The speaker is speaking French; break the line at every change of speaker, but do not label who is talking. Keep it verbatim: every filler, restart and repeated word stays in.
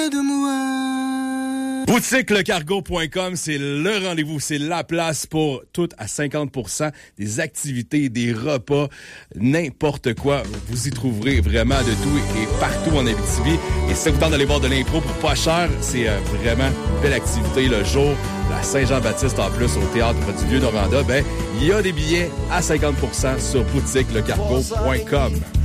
de moi.
Boutique le cargo point com, c'est le rendez-vous, c'est la place pour tout à cinquante pour cent des activités, des repas, n'importe quoi. Vous y trouverez vraiment de tout et partout en Abitibi. Et si ça vous tente d'aller voir de l'impro pour pas cher, c'est euh, vraiment une belle activité le jour. La Saint-Jean-Baptiste en plus au théâtre du Vieux-Noranda, ben il y a des billets à cinquante pour cent sur boutique le cargo point com.